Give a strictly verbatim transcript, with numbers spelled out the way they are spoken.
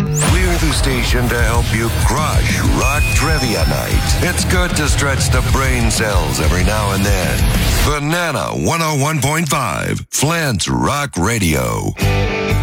We're the station to help you crush rock trivia night. It's good to stretch the brain cells every now and then. Banana one oh one point five, Flint's Rock Radio.